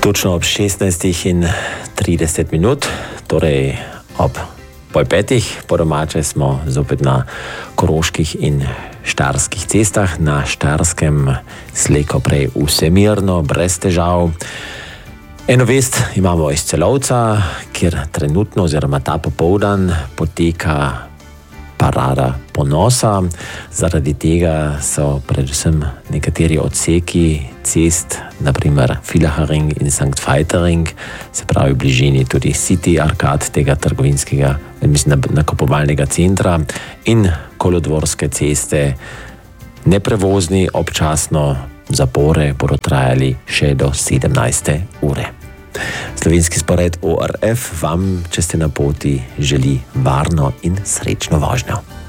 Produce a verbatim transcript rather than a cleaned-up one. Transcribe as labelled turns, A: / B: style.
A: Točno ob šestnajstih in trideset minut, torej ob pol petih, po domače smo zopet na koroških in štajerskih cestah, na Štajerskem slejko prej vse mirno, brez težav. Eno vest imamo iz Celovca, kjer trenutno oziroma ta popoldan poteka parada ponosa. Zaradi tega so predvsem nekateri odseki cest, naprimer Villacher-Ring in Sankt Veit-Ring, se pravi v bližini tudi City Arkad, tega trgovinskega, mislim, nakupovalnega centra, in kolodvorske ceste neprevozni, občasno zapore bodo trajali še do sedemnajste ure. Slovenski spored O R F vam, če ste na poti, želi varno in srečno vožnjo.